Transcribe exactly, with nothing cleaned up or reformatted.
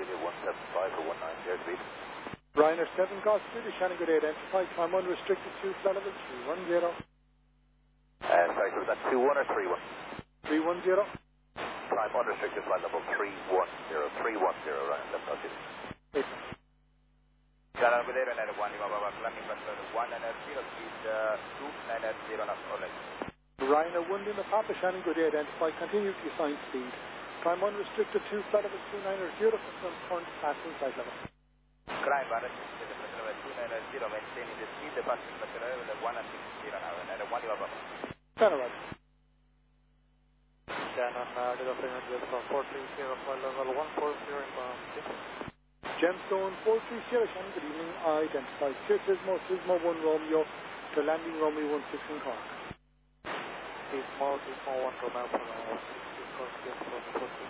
Julia one seven five for one nine zero speed. Ryanair seven Golf British, Shannon Good identified, climb unrestricted to flight level three one zero. Uh, sorry, so was that two one or three one? three one zero. Climb unrestricted flight level three one zero, three one zero, Ryanair seven Golf Julia. Yes. Shannon Good Ryanair one, Yamaba, climbing flight level one nine zero speed, uh, two nine zero knots, all right. Ryanair one Lima Papa, Shannon Good identified, continue to assigned speed. Climb unrestricted to flight level two nine zero, confirm current passing flight level. Climb unrestricted to flight level two nine zero, maintaining the speed, the passing flight level one six zero now, Ryanair one Yamaba. Turn around. Shannon, uh, Lido three hundred from four three zero, flight level one four zero, inbound. Gemstone four three zero, Shannon, good evening, identified. Clear Sismo, Sismo one Romeo, to landing Romeo one six in Cork. Sismo, Sismo one Romeo, one six,